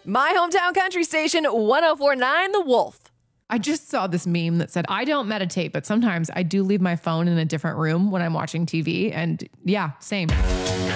My hometown country station, 1049 The Wolf. I just saw this meme that said, I don't meditate, but sometimes I do leave my phone in a different room when I'm watching TV. And yeah, same.